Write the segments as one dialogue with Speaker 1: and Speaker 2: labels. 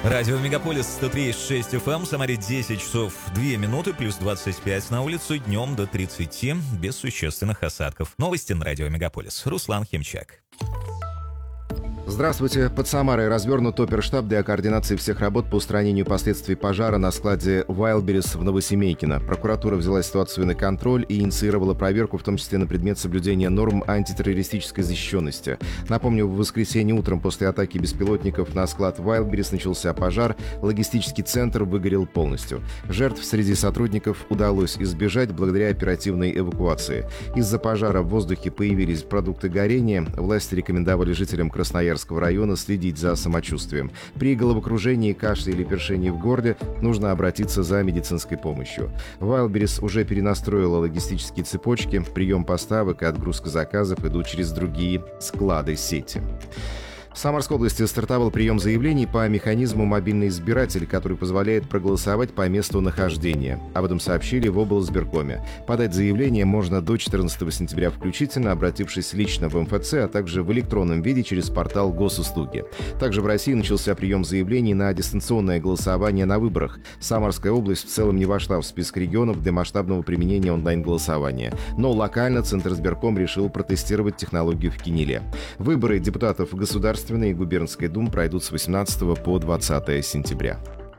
Speaker 1: Радио Мегаполис 103,6 FM, Самаре 10 часов 2 минуты, плюс 25 на улицу, днем до 30, без существенных осадков. Новости на Радио Мегаполис. Руслан Химчак.
Speaker 2: Здравствуйте. Под Самарой развернут оперштаб для координации всех работ по устранению последствий пожара на складе Wildberries в Новосемейкино. Прокуратура взяла ситуацию на контроль и инициировала проверку, в том числе на предмет соблюдения норм антитеррористической защищенности. Напомню, в воскресенье утром после атаки беспилотников на склад Wildberries начался пожар. Логистический центр выгорел полностью. Жертв среди сотрудников удалось избежать благодаря оперативной эвакуации. Из-за пожара в воздухе появились продукты горения. Власти рекомендовали жителям Красноярска района следить за самочувствием. При головокружении, кашле или першении в горле нужно обратиться за медицинской помощью. Wildberries уже перенастроила логистические цепочки. Прием поставок и отгрузка заказов идут через другие склады сети. В Самарской области стартовал прием заявлений по механизму «Мобильный избиратель», который позволяет проголосовать по месту нахождения. Об этом сообщили в облсбиркоме. Подать заявление можно до 14 сентября включительно, обратившись лично в МФЦ, а также в электронном виде через портал госуслуги. Также в России начался прием заявлений на дистанционное голосование на выборах. Самарская область в целом не вошла в список регионов для масштабного применения онлайн-голосования. Но локально Центризбирком решил протестировать технологию в Кинеле. Выборы депутатов Государственной и Губернской дум пройдут с 18 по 20 сентября.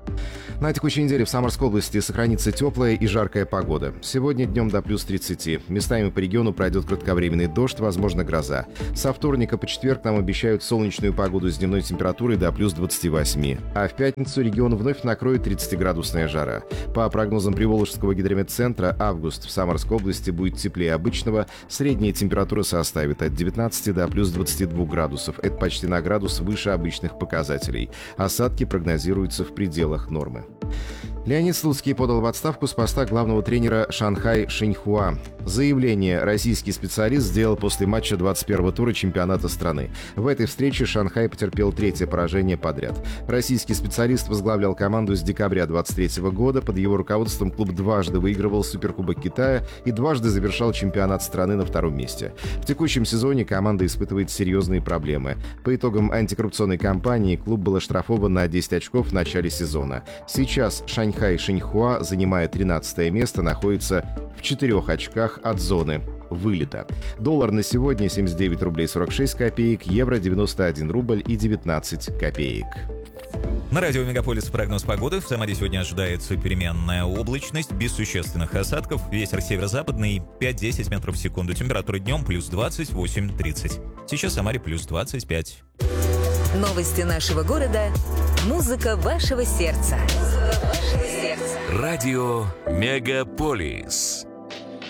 Speaker 2: На текущей неделе в Самарской области сохранится теплая и жаркая погода. Сегодня днем до плюс 30. Местами по региону пройдет кратковременный дождь, возможно гроза. Со вторника по четверг нам обещают солнечную погоду с дневной температурой до плюс 28. А в пятницу регион вновь накроет 30-градусная жара. По прогнозам Приволжского гидрометцентра, август в Самарской области будет теплее обычного. Средняя температура составит от 19 до плюс 22 градусов. Это почти на градус выше обычных показателей. Осадки прогнозируются в пределах нормы. Леонид Слуцкий подал в отставку с поста главного тренера Шанхай Шиньхуа. Заявление российский специалист сделал после матча 21-го тура чемпионата страны. В этой встрече Шанхай потерпел третье поражение подряд. Российский специалист возглавлял команду с декабря 23 года. Под его руководством клуб дважды выигрывал Суперкубок Китая и дважды завершал чемпионат страны на втором месте. В текущем сезоне команда испытывает серьезные проблемы. По итогам антикоррупционной кампании клуб был оштрафован на 10 очков в начале сезона. Сейчас Шанхай Шиньхуа, занимая 13 место, находится в 4 очках от зоны вылета. Доллар на сегодня 79 рублей 46 копеек, евро 91 рубль и 19 копеек.
Speaker 1: На радио Мегаполис прогноз погоды. В Самаре сегодня ожидается переменная облачность, без существенных осадков. Ветер северо-западный 5-10 метров в секунду. Температура днем плюс 28-30. Сейчас в Самаре плюс 25.
Speaker 3: Новости нашего города. Музыка вашего сердца.
Speaker 4: Радио Мегаполис.